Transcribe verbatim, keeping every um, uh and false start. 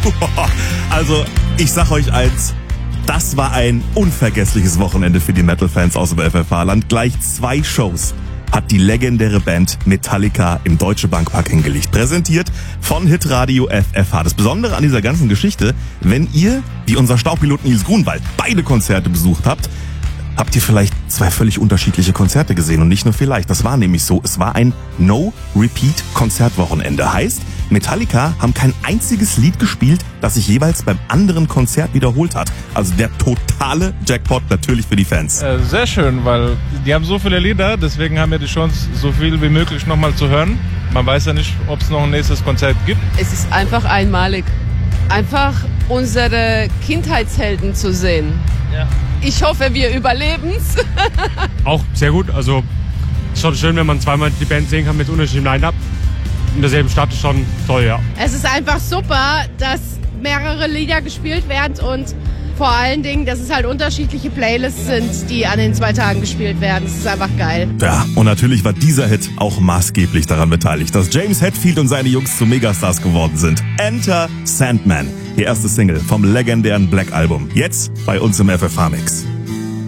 Also, ich sag euch eins, das war ein unvergessliches Wochenende für die Metal-Fans aus dem F F H-Land. Gleich zwei Shows hat die legendäre Band Metallica im Deutsche Bankpark hingelegt. Präsentiert von Hitradio F F H. Das Besondere an dieser ganzen Geschichte, wenn ihr, wie unser Staubpilot Nils Grunwald, beide Konzerte besucht habt, habt ihr vielleicht zwei völlig unterschiedliche Konzerte gesehen. Und nicht nur vielleicht, das war nämlich so, es war ein No-Repeat-Konzertwochenende. Heißt, Metallica haben kein einziges Lied gespielt, das sich jeweils beim anderen Konzert wiederholt hat. Also der totale Jackpot natürlich für die Fans. Äh, sehr schön, weil die haben so viele Lieder, deswegen haben wir die Chance, so viel wie möglich nochmal zu hören. Man weiß ja nicht, ob es noch ein nächstes Konzert gibt. Es ist einfach einmalig. Einfach unsere Kindheitshelden zu sehen. Ja. Ich hoffe, wir überleben's. Auch sehr gut. Also ist schon schön, wenn man zweimal die Band sehen kann mit unterschiedlichem Line-Up. In derselben Stadt ist schon toll, ja. Es ist einfach super, dass mehrere Lieder gespielt werden und vor allen Dingen, dass es halt unterschiedliche Playlists sind, die an den zwei Tagen gespielt werden. Das ist einfach geil. Ja, und natürlich war dieser Hit auch maßgeblich daran beteiligt, dass James Hetfield und seine Jungs zu Megastars geworden sind. Enter Sandman, die erste Single vom legendären Black Album. Jetzt bei uns im F F H-Mix.